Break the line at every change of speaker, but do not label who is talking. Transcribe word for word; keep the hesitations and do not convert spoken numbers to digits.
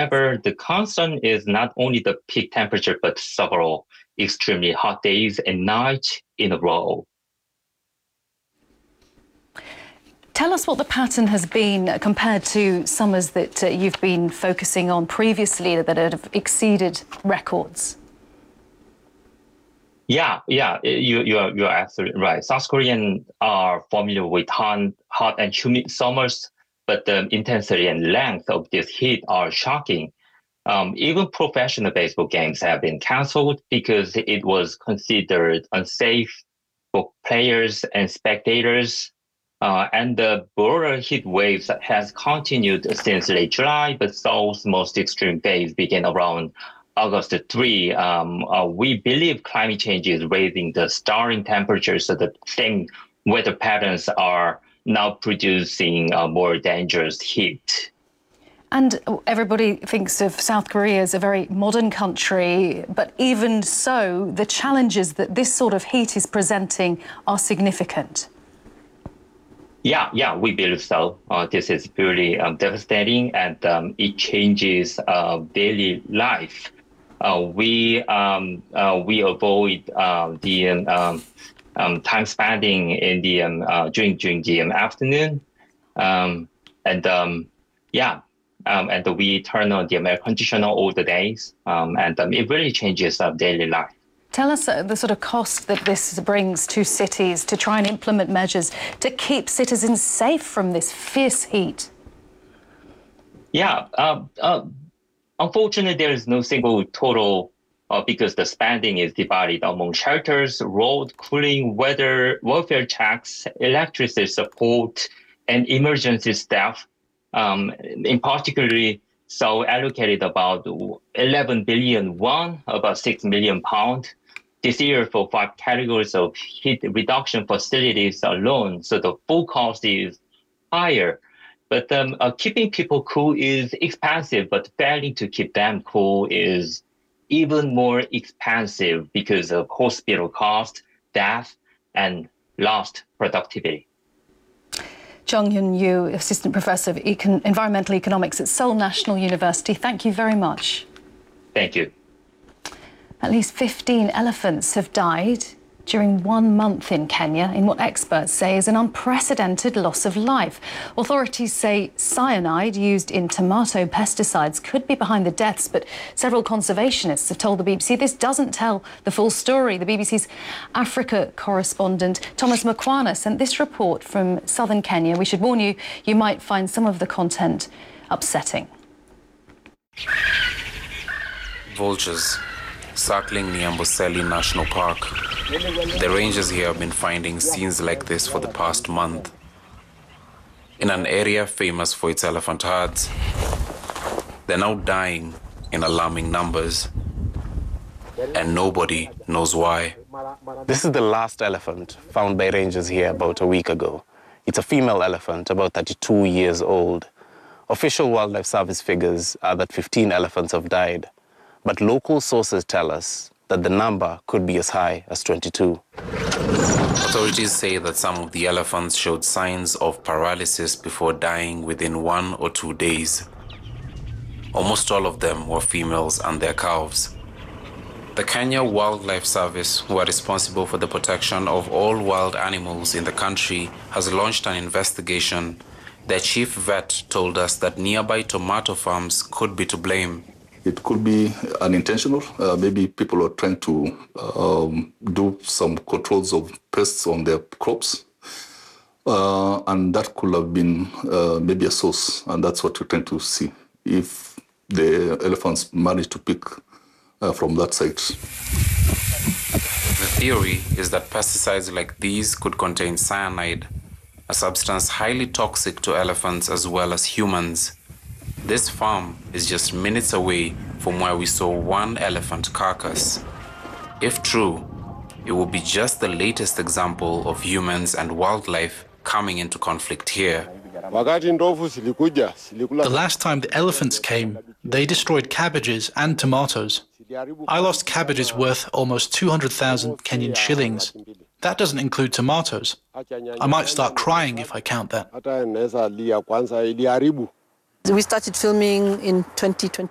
However, the concern is not only the peak temperature, but several extremely hot days and nights in a row.
Tell us what the pattern has been compared to summers that uh, you've been focusing on previously that have exceeded records.
Yeah, yeah, you, you're, you're absolutely right. South Koreans are familiar with hot, hot and humid summers, but the intensity and length of this heat are shocking. Um, even professional baseball games have been canceled because it was considered unsafe for players and spectators. Uh, and the broader heat waves has continued since late July, but Seoul's most extreme days began around August third. Um, uh, we believe climate change is raising the starting temperature, so the same weather patterns are now producing uh, more dangerous heat.
And everybody thinks of South Korea as a very modern country, but even so, the challenges that this sort of heat is presenting are significant.
Yeah, yeah, we believe so. Uh, this is really um, devastating, and um, it changes uh, daily life. Uh, we um, uh, we avoid uh, the um, um, time spending in the um, uh, during during the um, afternoon, um, and um, yeah, um, and we turn on the air conditioner all the days, um, and um, it really changes our daily life.
Tell us uh, the sort of cost that this brings to cities to try and implement measures to keep citizens safe from this fierce heat.
Yeah, uh, uh, unfortunately, there is no single total uh, because the spending is divided among shelters, road cooling, weather, welfare checks, electricity support, and emergency staff. Um, in particular, so allocated about eleven billion won, about six million pounds this year for five categories of heat reduction facilities alone. So the full cost is higher. But um, uh, keeping people cool is expensive, but failing to keep them cool is even more expensive because of hospital cost, death, and lost productivity.
Jung Hyun Yoo, Assistant Professor of Econ- Environmental Economics at Seoul National University, thank you very much.
Thank you.
At least fifteen elephants have died during one month in Kenya in what experts say is an unprecedented loss of life. Authorities say cyanide used in tomato pesticides could be behind the deaths, but several conservationists have told the B B C this doesn't tell the full story. The B B C's Africa correspondent Thomas Makwana sent this report from southern Kenya. We should warn you, you might find some of the content upsetting.
Vultures circling near Amboseli National Park. The rangers here have been finding scenes like this for the past month. In an area famous for its elephant herds, they're now dying in alarming numbers, and nobody knows why.
This is the last elephant found by rangers here about a week ago. It's a female elephant, about thirty-two years old. Official Wildlife Service figures are that fifteen elephants have died. But local sources tell us that the number could be as high as twenty-two.
Authorities say that some of the elephants showed signs of paralysis before dying within one or two days. Almost all of them were females and their calves. The Kenya Wildlife Service, who are responsible for the protection of all wild animals in the country, has launched an investigation. Their chief vet told us that nearby tomato farms could be to blame.
It could be unintentional. Uh, maybe people are trying to um, do some controls of pests on their crops. Uh, and that could have been uh, maybe a source. And that's what we're trying to see, if the elephants manage to pick uh, from that site.
The theory is that pesticides like these could contain cyanide, a substance highly toxic to elephants as well as humans. This farm is just minutes away from where we saw one elephant carcass. If true, it will be just the latest example of humans and wildlife coming into conflict here.
The last time the elephants came, they destroyed cabbages and tomatoes. I lost cabbages worth almost two hundred thousand Kenyan shillings. That doesn't include tomatoes. I might start crying if I count that.
We started filming in twenty twenty.